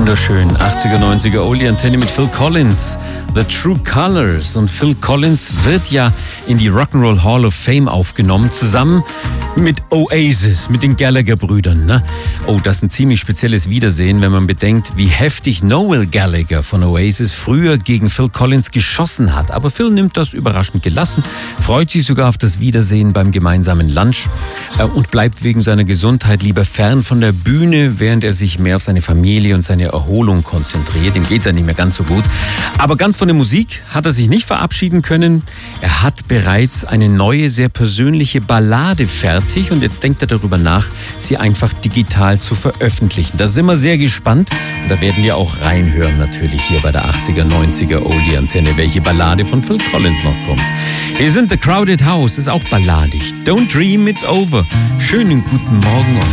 Wunderschön. 80er, 90er Oldie Antenne mit Phil Collins. The True Colors. Und Phil Collins wird ja in die Rock'n'Roll Hall of Fame aufgenommen, zusammen mit Oasis, mit den Gallagher-Brüdern. Ne? Oh, das ist ein ziemlich spezielles Wiedersehen, wenn man bedenkt, wie heftig Noel Gallagher von Oasis früher gegen Phil Collins geschossen hat. Aber Phil nimmt das überraschend gelassen, freut sich sogar auf das Wiedersehen beim gemeinsamen Lunch und bleibt wegen seiner Gesundheit lieber fern von der Bühne, während er sich mehr auf seine Familie und seine Erholung konzentriert. Ihm geht's ja nicht mehr ganz so gut. Aber ganz von der Musik hat er sich nicht verabschieden können. Er hat bereits eine neue, sehr persönliche Ballade fertig und jetzt denkt er darüber nach, sie einfach digital zu veröffentlichen. Da sind wir sehr gespannt und da werden wir auch reinhören natürlich hier bei der 80er, 90er Oldie Antenne, welche Ballade von Phil Collins noch kommt. Hier sind The Crowded House, ist auch balladig. Don't Dream It's Over. Schönen guten Morgen.